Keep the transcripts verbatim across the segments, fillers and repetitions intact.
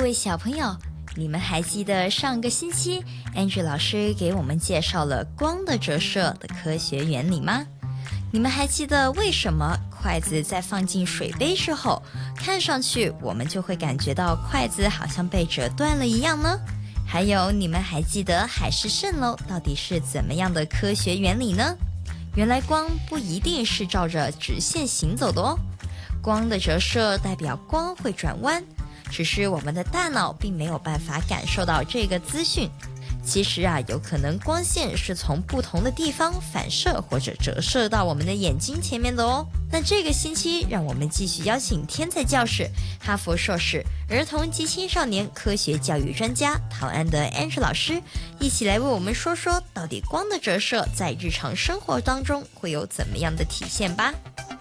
位小朋友，你们还记得上个星期 Andrew 老师给我们介绍了光的折射的科学原理吗？你们还记得为什么筷子在放进水杯之后，看上去我们就会感觉到筷子好像被折断了一样呢？还有，你们还记得海市蜃楼到底是怎么样的科学原理呢？原来光不一定是照着直线行走的哦，光的折射代表光会转弯，只是我们的大脑并没有办法感受到这个资讯。其实啊，有可能光线是从不同的地方反射或者折射到我们的眼睛前面的哦。那这个星期，让我们继续邀请天才教室、哈佛硕士、儿童及青少年科学教育专家陶安德 Andrew 老师，一起来为我们说说，到底光的折射在日常生活当中会有怎么样的体现吧。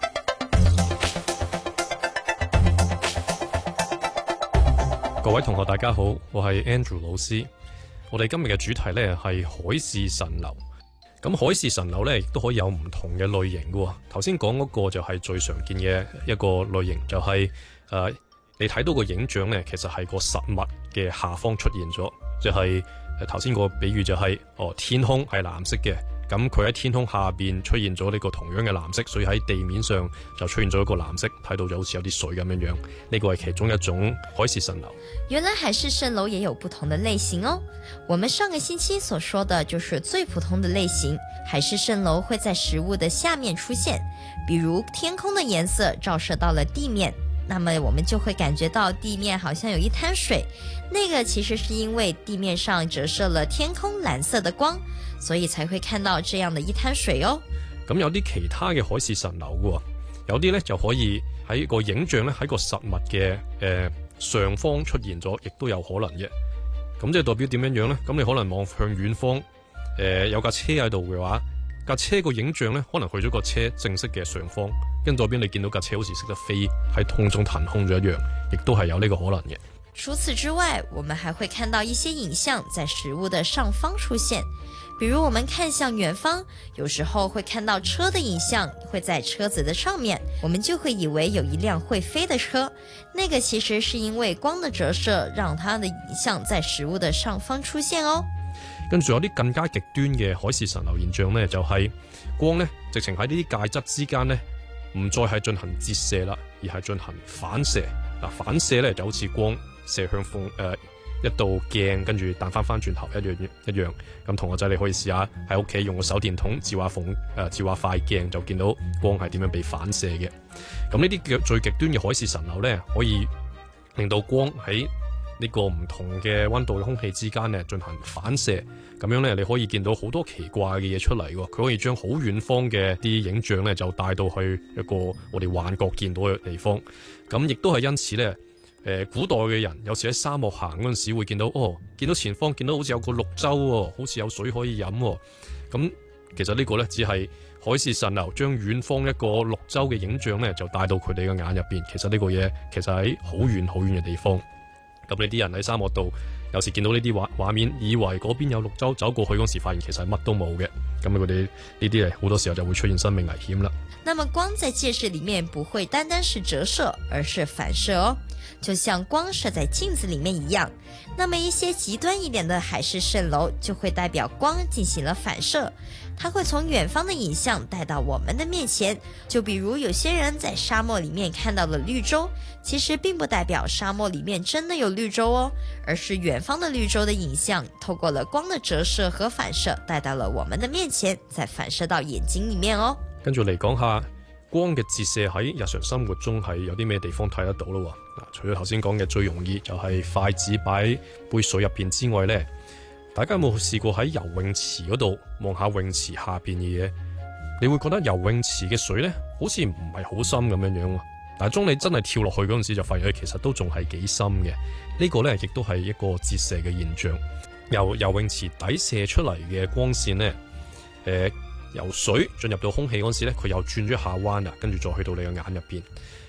各位同學大家好，我係 Andrew 老師。我哋今日嘅主題呢係海市蜃樓。咁海市蜃樓呢亦都可以有唔同嘅類型嘅。頭先講嗰個就係最常見嘅一個類型，就係、是、誒、呃、你睇到個影像呢，其實係個實物嘅下方出現咗，就係誒頭先個比喻就係、是、哦天空係藍色嘅。咁佢喺天空下邊出現咗呢個同樣嘅藍色，所以喺地面上就出現咗一個藍色，睇到就好似有啲水咁樣樣。呢個係其中一種海市蜃樓。 原來海市蜃樓也有不同的類型哦。我們上個星期所說的就是最普通的類型，海市蜃樓會在食物的下面出現，比如天空的顏色照射到了地面，那麼我們就會感覺到地面好像有一灘水，那個其實是因為地面上折射了天空藍色的光，所以才會看到這樣的一灘水哦。 咁有啲其他嘅海市蜃樓嘅，有啲呢就可以喺個影像呢喺個實物嘅誒、呃、上方出現咗，亦都有可能嘅。咁即係代表點樣樣呢？咁你可能望向遠方，誒、呃、有架車喺度嘅話，架車個影像呢可能去咗個車正式嘅上方，跟代表你見到架車好似識得飛喺空中騰空咗一樣，亦都係有呢個可能嘅。 除此之外，我們還會看到一些影像在食物的上方出現，比如我們看向遠方，有時候會看到車的影像會在車子的上面，我們就會以為有一輛會飛的車，那個其實是因為光的折射讓它的影像在食物的上方出現哦。 跟住有啲更加極端嘅海市蜃樓現象呢，就係、是、光呢直情喺呢啲介質之間呢，唔再係進行折射啦，而係進行反射。嗱，反射呢就好似光射向風誒、呃、一道鏡，跟住彈翻翻轉頭一樣一樣。咁同學仔你可以試下喺屋企用個手電筒照下風誒照下塊鏡，就見到光係點樣被反射嘅。咁呢啲嘅最極端嘅海市蜃樓呢，可以令到光喺呢個唔同嘅溫度嘅空氣之間呢進行反射，咁樣呢，你可以見到好多奇怪嘅嘢出嚟喎。佢可以將好遠方嘅啲影像呢就帶到去一個我哋幻覺見到嘅地方。咁亦都係因此呢。誒古代嘅人有時喺沙漠行嗰陣時會見到，哦，見到前方見到好似有個綠洲喎，好似有水可以飲喎。咁其實呢個呢，只係海市蜃樓將遠方一個綠洲嘅影像呢就帶到佢哋嘅眼入邊。其實呢個嘢其實喺好遠好遠嘅地方。咁你啲人喺沙漠度有時見到呢啲畫畫面，以為嗰邊有綠洲，走過去嗰時發現其實乜都冇嘅。咁佢哋呢啲嚟好多時候就會出現生命危險啦。 那麼光在介質裡面不會單單是折射，而是反射哦。就像光射在鏡子裡面一樣，那麼一些極端一點的海市蜃樓就會代表光進行了反射，它會從遠方的影像帶到我們的面前。就比如有些人在沙漠裡面看到了綠洲，其實並不代表沙漠裡面真的有綠洲哦，而是遠方的綠洲的影像透過了光的折射和反射帶到了我們的面前，再反射到眼睛裡面哦。 跟住嚟講下光嘅折射喺日常生活中係有啲咩地方睇得到咯？嗱，除咗頭先講嘅最容易就係筷子擺喺杯水入邊之外呢，大家有冇試過喺游泳池嗰度望下泳池下邊嘅嘢？你會覺得游泳池嘅水呢好似唔係好深咁樣樣喎，但係當你真係跳落去嗰陣時就發現佢其實都仲係幾深嘅。呢個呢亦都係一個折射嘅現象，由游泳池底射出嚟嘅光線呢。誒、呃。由水進入到空氣嗰時咧，佢又轉咗下彎啦，跟住再去到你嘅眼入邊。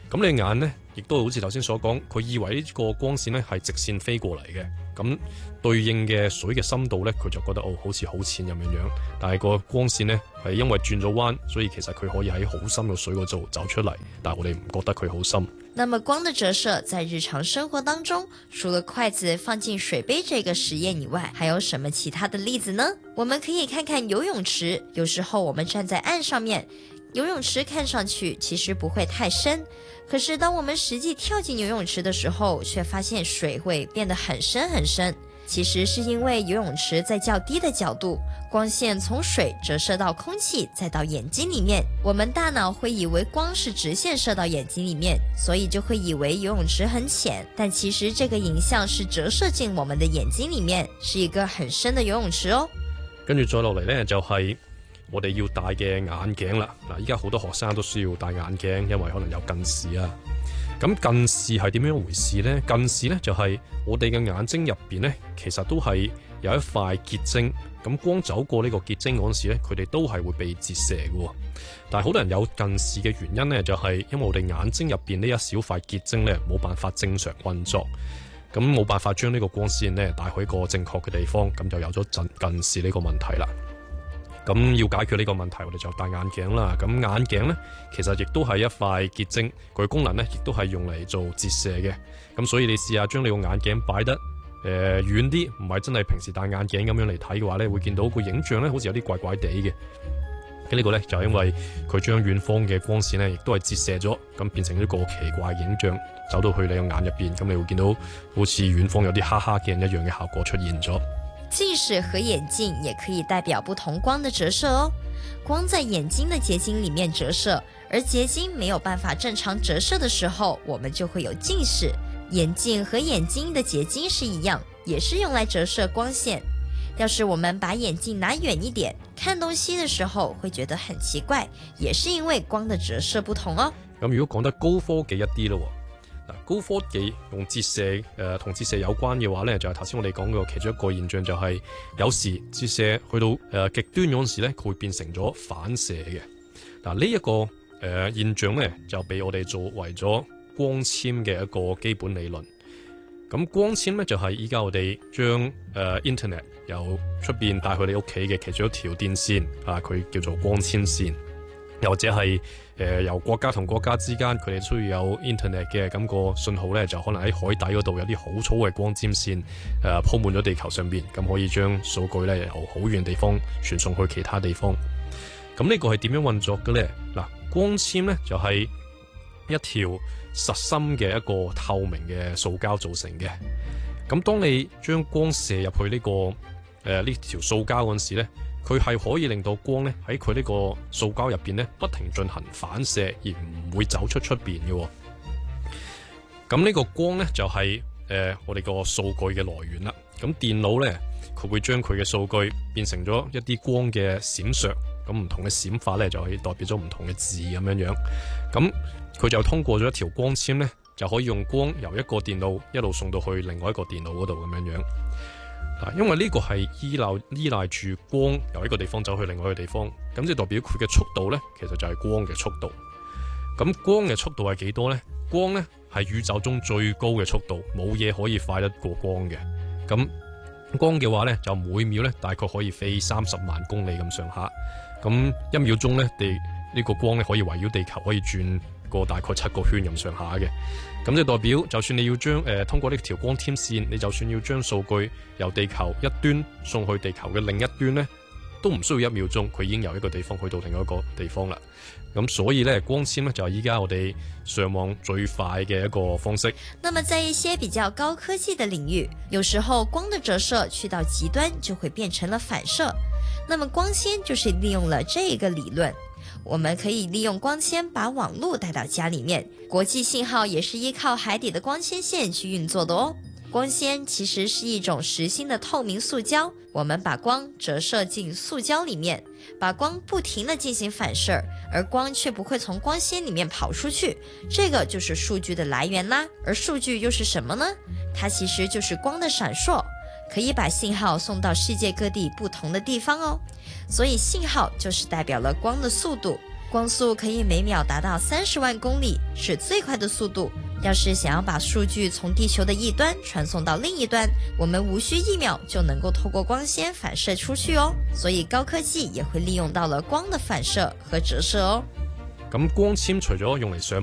咁你眼呢，亦都好似頭先所講，佢以為呢個光線呢係直線飛過嚟嘅，咁對應嘅水嘅深度呢，佢就覺得哦好似好淺咁樣樣，但係個光線呢，係因為轉咗彎，所以其實佢可以喺好深嘅水嗰度走出嚟，但係我哋唔覺得佢好深。 那麼光的折射在日常生活當中，除了筷子放進水杯這個實驗以外，還有什麼其他的例子呢？我們可以看看游泳池，有時候我們站在岸上面，游泳池看上去其實不會太深，可是當我們實際跳進游泳池的時候，卻發現水會變得很深很深。其實是因為游泳池在較低的角度，光線從水折射到空氣，再到眼睛裡面，我們大腦會以為光是直線射到眼睛裡面，所以就會以為游泳池很淺，但其實這個影像是折射進我們的眼睛裡面，是一個很深的游泳池哦。 跟住再落嚟呢，就係我哋要戴嘅眼鏡啦。嗱，依家好多學生都需要戴眼鏡，因為可能有近視啊。咁近視係點樣回事呢？近視呢，就係我哋嘅眼睛入邊呢，其實都係有一塊結晶。咁光走過呢個結晶嗰陣時呢，佢哋都係會被折射嘅。但係好多人有近視嘅原因呢，就係因為我哋眼睛入邊呢一小塊結晶呢，冇辦法正常運作，咁冇辦法將呢個光線呢帶去一個正確嘅地方，咁就有咗近近視呢個問題啦。咁要解決呢個問題，我哋就戴眼鏡啦。咁眼鏡呢，其實亦都係一塊結晶，佢功能呢亦都係用嚟做折射嘅。咁所以你試下將你個眼鏡擺得誒遠啲，唔係真係平時戴眼鏡咁樣嚟睇嘅話呢，會見到個影像呢好似有啲怪怪地嘅。咁呢個呢，就係因為佢將遠方嘅光線呢亦都係折射咗，咁變成一個奇怪影像走到去你個眼入邊，咁你會見到好似遠方有啲黑黑嘅人一樣嘅效果出現咗。 近視和眼鏡也可以代表不同光的折射哦。光在眼睛的結晶裡面折射，而結晶沒有辦法正常折射的時候，我們就會有近視。眼鏡和眼睛的結晶是一樣，也是用來折射光線。要是我們把眼鏡拿遠一點，看東西的時候會覺得很奇怪，也是因為光的折射不同哦。 咁如果講得高科技一啲咯，高科技用折射誒同折射有關嘅話呢，就係頭先我哋講嘅其中一個現象，就係有時折射去到誒、呃、極端嗰陣時咧，佢會變成咗反射嘅。嗱呢一個誒、呃、現象呢，就被我哋作為咗光纖嘅一個基本理論。咁光纖呢，就係依家我哋將誒、呃、Internet 由出邊帶去你屋企嘅其中一條電線啊，佢叫做光纖線。又或者係誒、呃、由國家同國家之間，佢哋需要有 internet 嘅咁、個信號咧，就可能喺海底嗰度有啲好粗嘅光纖線誒鋪滿咗地球上邊，咁可以將數據咧由好遠地方傳送去其他地方。咁呢個係點樣運作嘅咧？嗱，光纖咧就係、是、一條實心嘅一個透明嘅塑膠造成嘅。咁當你將光射入去呢、個誒呢條塑膠嗰陣時咧，佢係可以令到光咧喺佢呢個塑膠入邊咧不停進行反射，而唔會走出出邊嘅。咁呢個光咧就係、是、誒、呃、我哋個數據嘅來源啦。咁電腦咧佢會將佢嘅數據變成咗一啲光嘅閃爍，咁唔同嘅閃法咧就可以代表咗唔同嘅字咁樣樣。咁佢就通過咗一條光纖咧，就可以用光由一個電腦一路送到去另外一個電腦嗰度咁樣樣。因為呢個係依賴依賴住光由一個地方走去另外一個地方，咁即係代表佢嘅速度呢，其實就係光嘅速度。咁光嘅速度係幾多呢？光呢係宇宙中最高嘅速度，冇嘢可以快得過光嘅。咁光嘅話呢，就每秒呢大概可以飛三十萬公里咁上下。咁一秒鐘呢，地呢個光呢可以圍繞地球可以轉過大概七個圈咁上下嘅。咁就代表，就算你要將誒、呃、通過呢條光纖線，你就算要將數據由地球一端送去地球嘅另一端呢，都唔需要一秒鐘，佢已經由一個地方去到另一個地方啦。咁所以呢，光纖呢就係依家我哋上網最快嘅一個方式。 那麼在一些比較高科技的領域，有時候光的折射去到極端就會變成了反射。那麼光纖就是利用了這個理論。我們可以利用光纖把網絡帶到家裡面，國際信號也是依靠海底的光纖線去運作的哦。光纖其實是一種實心的透明塑膠，我們把光折射進塑膠裡面，把光不停地進行反射，而光卻不會從光纖裡面跑出去，這個就是數據的來源啦。而數據又是什麼呢？它其實就是光的閃爍，可以把信號送到世界各地不同的地方哦。所以信號就是代表了光的速度， 光速可以每秒达到三十万公里，是最快的速度。要是想要把数据从地球的一端传送到另一端，我们无需一秒就能够透过光纤反射出去哦。所以高科技也会利用到了光的反射和折射哦。 咁光纖除咗用嚟上